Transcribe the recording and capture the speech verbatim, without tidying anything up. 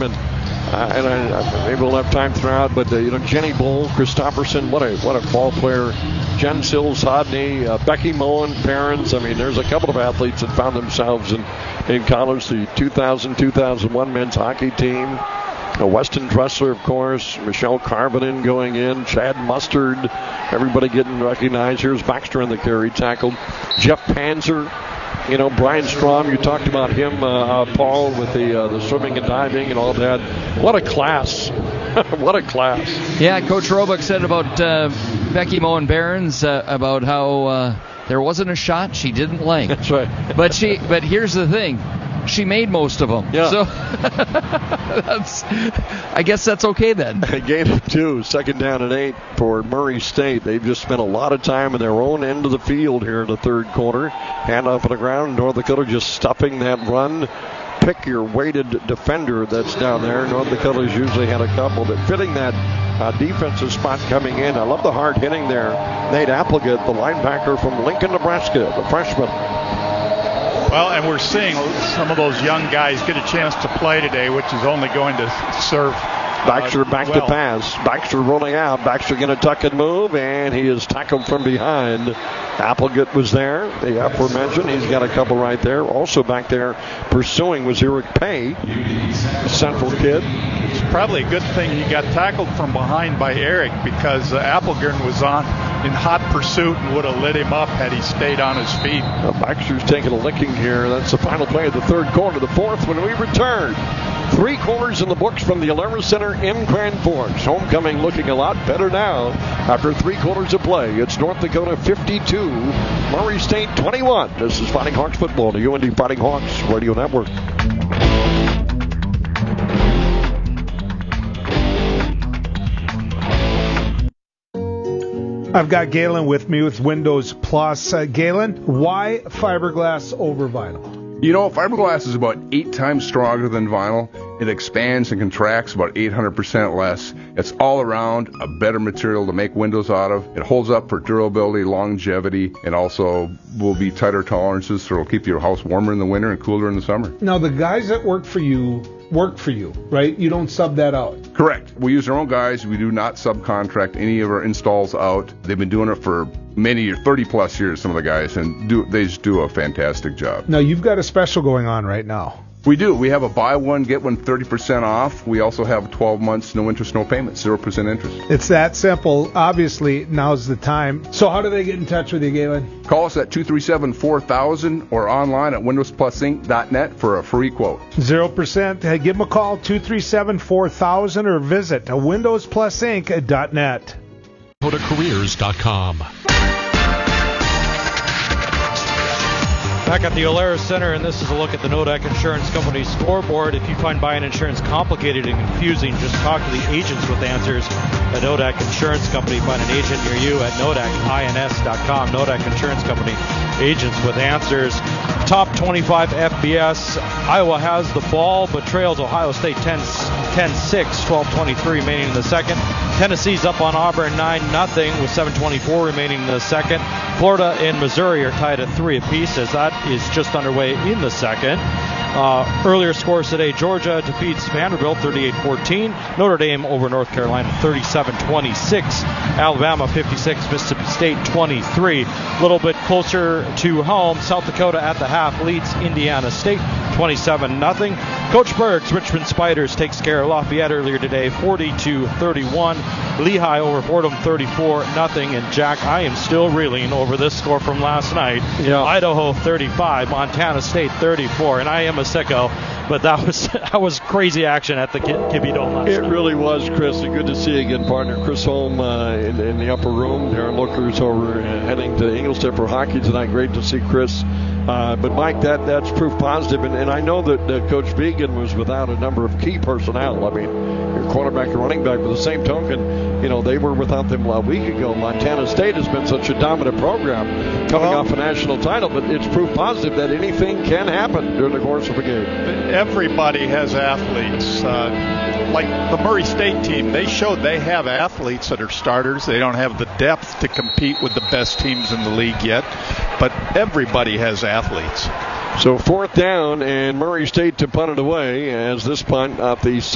and uh, and I, I, maybe we'll have time throughout. But uh, you know, Jenny Bull, Christopherson, what a what a ball player. Jen Sills, Hodney, uh, Becky Moen, Perrins. I mean, there's a couple of athletes that found themselves in, in college. The two thousand two thousand one men's hockey team. Uh, Weston Dressler, of course. Michelle Carvinen going in. Chad Mustard. Everybody getting recognized. Here's Baxter in the carry tackle. Jeff Panzer. You know, Brian Strom, you talked about him, uh, uh, Paul, with the uh, the swimming and diving and all that. What a class. What a class. Yeah, Coach Roebuck said about uh, Becky Moen Behrens uh, about how uh, there wasn't a shot she didn't like. That's right. But she. But here's the thing. She made most of them. Yeah. So that's, I guess that's okay then. Gain of two, second down and eight for Murray State. They've just spent a lot of time in their own end of the field here in the third quarter. Hand off on the ground. North Dakota just stuffing that run. Pick your weighted defender that's down there. North Dakota's usually had a couple, but fitting that uh, defensive spot coming in. I love the hard hitting there. Nate Applegate, the linebacker from Lincoln, Nebraska, the freshman. Well, and we're seeing some of those young guys get a chance to play today, which is only going to serve. Baxter uh, back well. to pass. Baxter rolling out. Baxter going to tuck and move, and he is tackled from behind. Applegate was there, the aforementioned. He's got a couple right there. Also back there pursuing was Eric Pay, Central kid. It's probably a good thing he got tackled from behind by Eric, because uh, Applegate was on in hot pursuit and would have lit him up had he stayed on his feet. Well, Baxter's taking a licking here. That's the final play of the third quarter. The fourth when we return. Three quarters in the books from the Alerus Center in Grand Forks. Homecoming looking a lot better now after three quarters of play. It's North Dakota fifty-two, Murray State twenty-one. This is Fighting Hawks football, the U N D Fighting Hawks Radio Network. I've got Galen with me with Windows Plus. Uh, Galen, why fiberglass over vinyl? You know, fiberglass is about eight times stronger than vinyl. It expands and contracts about eight hundred percent less. It's all around a better material to make windows out of. It holds up for durability, longevity, and also will be tighter tolerances, so it'll keep your house warmer in the winter and cooler in the summer. Now, the guys that work for you work for you, right? You don't sub that out. Correct. We use our own guys. We do not subcontract any of our installs out. They've been doing it for many years, thirty plus years, some of the guys, and do they just do a fantastic job. Now, you've got a special going on right now. We do. We have a buy one, get one thirty percent off. We also have twelve months, no interest, no payment, zero percent interest. It's that simple. Obviously, now's the time. So how do they get in touch with you, Galen? Call us at two three seven, four thousand or online at windows plus inc dot net for a free quote. zero percent. Hey, give them a call, two three seven, four thousand, or visit windows plus inc dot net. Go to careers dot com. Back at the Alerus Center, and this is a look at the Nodak Insurance Company scoreboard. If you find buying insurance complicated and confusing, just talk to the agents with answers at Nodak Insurance Company. Find an agent near you at nodak ins dot com. Nodak Insurance Company, agents with answers. Top twenty-five F B S. Iowa has the ball, but trails Ohio State ten six, twelve twenty-three remaining in the second. Tennessee's up on Auburn nine nothing with seven twenty-four remaining in the second. Florida and Missouri are tied at three apiece as that is just underway in the second. Uh, earlier scores today, Georgia defeats Vanderbilt thirty-eight fourteen. Notre Dame over North Carolina thirty-seven twenty-six. Alabama fifty-six, Mississippi State twenty-three. A little bit closer to home, South Dakota at the half leads Indiana State twenty-seven nothing. Coach Berg's Richmond Spiders takes care of Lafayette earlier today forty-two thirty-one. Lehigh over Fordham thirty-four nothing. And Jack, I am still reeling over this score from last night. Yeah. Idaho thirty-five, Montana State thirty-four, and I am a sicko, but that was that was crazy action at the Kibbie Dome last It night. really was, Chris. Good to see you again, partner. Chris Holm uh, in, in the upper room. Darren Looker's over uh, heading to Ingolstadt for hockey tonight. Great to see Chris. Uh, but, Mike, that that's proof positive. And, and I know that uh, Coach Vigen was without a number of key personnel. I mean, your quarterback and running back. By the same token, you know, they were without them a week ago. Montana State has been such a dominant program coming Well, off a national title. But it's proof positive that anything can happen during the course of a game. Everybody has athletes. Uh, like the Murray State team, they showed they have athletes that are starters. They don't have the depth to compete with the best teams in the league yet, but everybody has athletes. So fourth down, and Murray State to punt it away as this punt off the